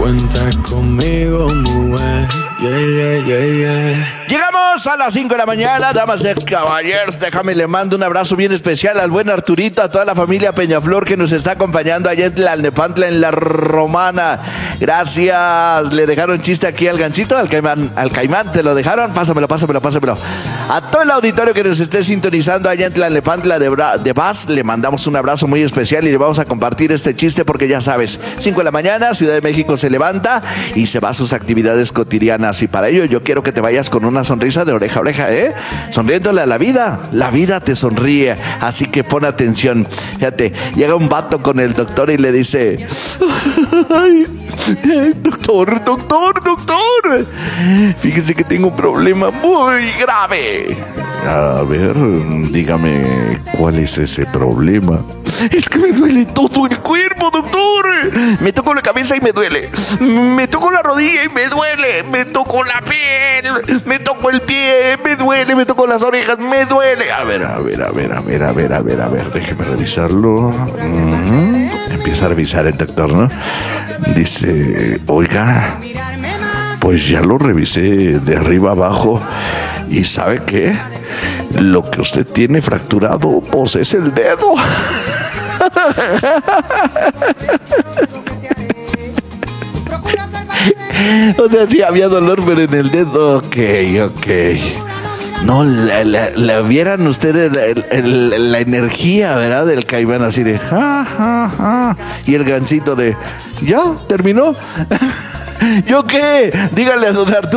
Cuenta conmigo, mujer. Yeah, yeah, yeah, yeah. Llegamos a las 5 de la mañana, damas y caballeros. Déjame le mando un abrazo bien especial al buen Arturito, a toda la familia Peñaflor que nos está acompañando allá en Tlalnepantla, en La Romana. Gracias. Le dejaron chiste aquí al Gancito, al Caimán, ¿te lo dejaron? Pásamelo. A todo el auditorio que nos esté sintonizando allá en Tlalnepantla de Vaz, le mandamos un abrazo muy especial y le vamos a compartir este chiste porque ya sabes, 5 de la mañana, Ciudad de México se levanta y se va a sus actividades cotidianas, y para ello yo quiero que te vayas con una sonrisa de oreja a oreja, sonriéndole a la vida te sonríe, así que pon atención. Fíjate, llega un vato con el doctor y le dice: ay, doctor, fíjese que tengo un problema muy grave. A ver, dígame, ¿cuál es ese problema? Es que me duele todo el cuerpo, doctor. Me toco la cabeza y me duele. Me toco la rodilla y me duele. Me toco la piel. Me toco el pie. Me duele. Me toco las orejas. Me duele. A ver. Déjeme revisarlo. Empieza a revisar el doctor, ¿no? Dice: oiga, pues ya lo revisé de arriba abajo. ¿Y sabe qué? Lo que usted tiene fracturado, pues es el dedo. O sea, sí había dolor, pero en el dedo. Ok. No, le vieran ustedes la energía, ¿verdad? Del Caimán, así de ja. Y el Gancito de: ¿ya? ¿Terminó? ¿Yo qué? Dígale a don Arturo